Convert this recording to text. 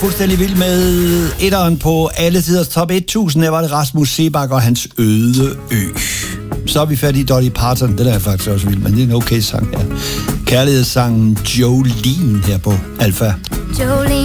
Fuldstændig vild med etteren på alle tiders top 1000. Der var det Rasmus Seebach og hans Øde Ø. Så er vi færdige i Dolly Parton. Det er faktisk også vildt, men det er en okay sang her. Kærlighedssangen Jolene her på Alpha. Jolene.